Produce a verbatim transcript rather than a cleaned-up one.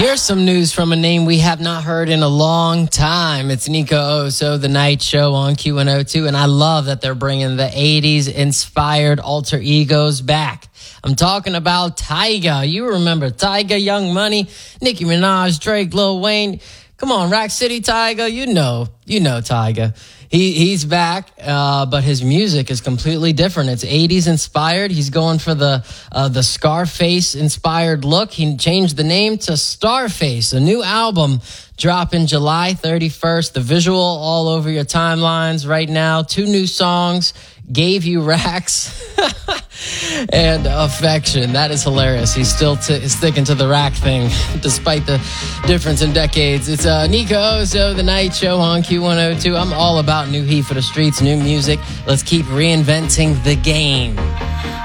Here's some news from a name we have not heard in a long time. It's Nico Oso, The Night Show on Q one oh two, and I love that they're bringing the eighties-inspired alter egos back. I'm talking about Tyga. You remember Tyga, Young Money, Nicki Minaj, Drake, Lil Wayne. Come on, Rack City Tyga, you know, you know Tyga. He he's back, uh, but his music is completely different. It's eighties inspired. He's going for the uh, the Scarface inspired look. He changed the name to Starface. A new album dropping July thirty-first. The visual all over your timelines right now. Two new songs. Gave You Racks and Affection. That is hilarious. He's still t- sticking to the rack thing despite the difference in decades. It's uh, Nico Oso, The Night Show on Q one oh two. I'm all about new heat for the streets, new music. Let's keep reinventing the game.